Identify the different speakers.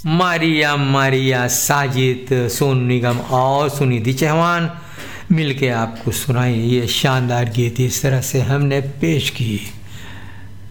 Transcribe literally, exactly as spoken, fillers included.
Speaker 1: मारिया मारिया साजिद, सोनू निगम और सुनिधि चौहान मिलके आपको सुनाई ये शानदार गीत इस तरह से हमने पेश की।